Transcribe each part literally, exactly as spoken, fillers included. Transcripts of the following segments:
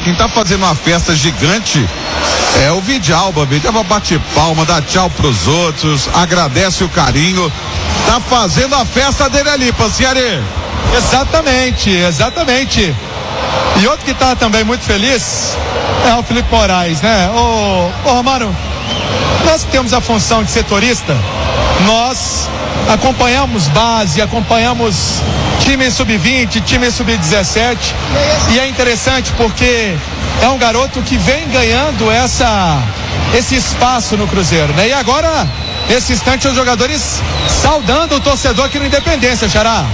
quem tá fazendo uma festa gigante é o Vidalba. Vidalba bate palma, dá tchau pros outros, agradece o carinho, tá fazendo a festa dele ali, Pancieri. Exatamente, exatamente. E outro que tá também muito feliz é o Felipe Moraes, né? Ô, ô Romano, nós que temos a função de setorista, nós acompanhamos base, acompanhamos time sub vinte, time sub dezessete, e é interessante porque é um garoto que vem ganhando essa, esse espaço no Cruzeiro, né? E agora, nesse instante, os jogadores saudando o torcedor aqui no Independência, Xará.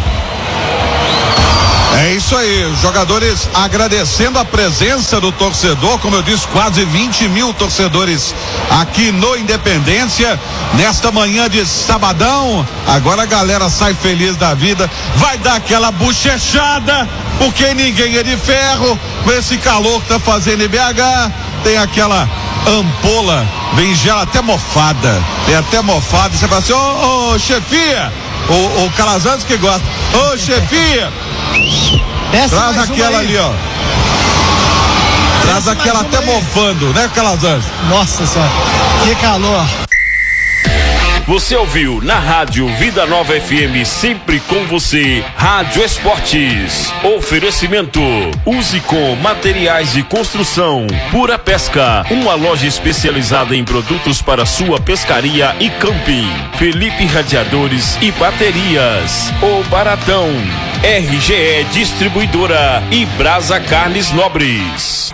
É isso aí, os jogadores agradecendo a presença do torcedor, como eu disse, quase vinte mil torcedores aqui no Independência, nesta manhã de sabadão. Agora a galera sai feliz da vida, vai dar aquela bochechada, porque ninguém é de ferro, com esse calor que tá fazendo em B H, tem aquela ampola, vem já até mofada, tem até mofada, você fala assim, ô, ô, chefia, o, o Calazans que gosta, ô, chefia, Desce traz aquela ali, ó. Traz Desce aquela até aí. mofando, né, Calazans? Nossa senhora, que calor. Você ouviu na Rádio Vida Nova F M, sempre com você, Rádio Esportes. Oferecimento, use com materiais de construção, Pura Pesca, uma loja especializada em produtos para sua pescaria e camping. Felipe Radiadores e Baterias, O Baratão, R G E Distribuidora e Brasa Carnes Nobres.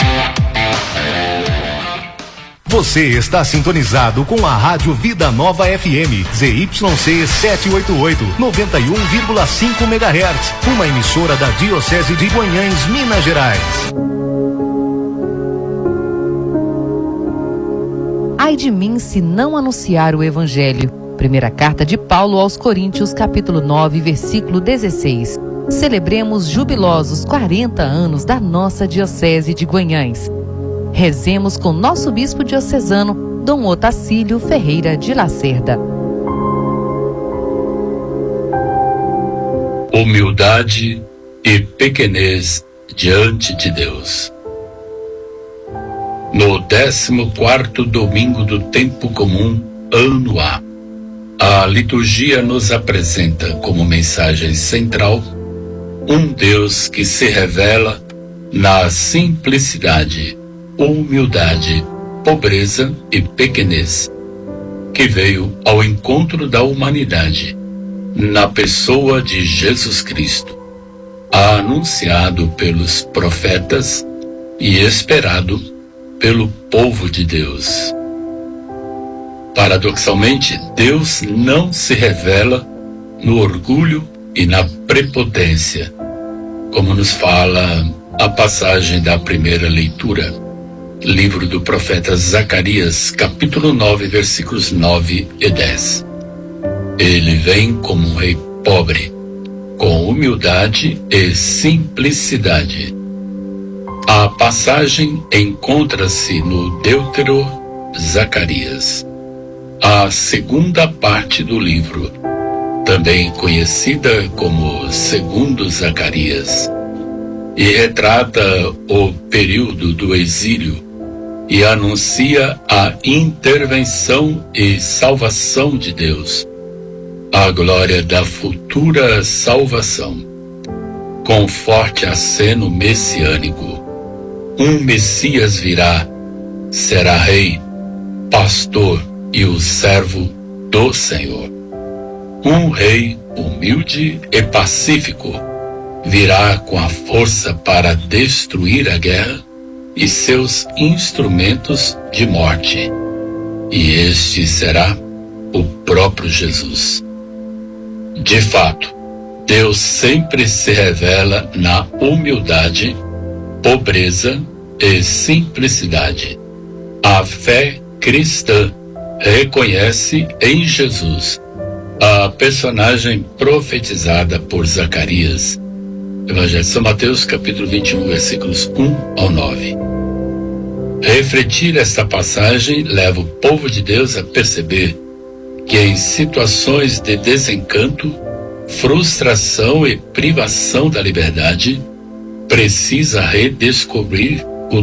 Você está sintonizado com a Rádio Vida Nova F M, Z Y C setecentos e oitenta e oito, noventa e um vírgula cinco megahertz, uma emissora da Diocese de Guanhães, Minas Gerais. Ai de mim se não anunciar o Evangelho. Primeira carta de Paulo aos Coríntios, capítulo nove, versículo dezesseis. Celebremos jubilosos quarenta anos da nossa Diocese de Guanhães. Rezemos com nosso bispo diocesano, Dom Otacílio Ferreira de Lacerda. Humildade e pequenez diante de Deus. No décimo quarto domingo do tempo comum, ano A, a liturgia nos apresenta como mensagem central um Deus que se revela na simplicidade, humildade, pobreza e pequenez, que veio ao encontro da humanidade, na pessoa de Jesus Cristo, anunciado pelos profetas e esperado pelo povo de Deus. Paradoxalmente, Deus não se revela no orgulho e na prepotência, como nos fala a passagem da primeira leitura, livro do profeta Zacarias, capítulo nove, versículos nove e dez. Ele vem como um rei pobre, com humildade e simplicidade. A passagem encontra-se no Deutero Zacarias, a segunda parte do livro, também conhecida como Segundo Zacarias, e retrata o período do exílio e anuncia a intervenção e salvação de Deus, a glória da futura salvação, com forte aceno messiânico. Um Messias virá, será rei, pastor e o servo do Senhor. Um rei humilde e pacífico virá com a força para destruir a guerra e seus instrumentos de morte. E este será o próprio Jesus. De fato, Deus sempre se revela na humildade, pobreza e simplicidade. A fé cristã reconhece em Jesus a personagem profetizada por Zacarias. Evangelho de São Mateus, capítulo vinte e um, versículos um ao nove. Refletir esta passagem leva o povo de Deus a perceber que em situações de desencanto, frustração e privação da liberdade, precisa redescobrir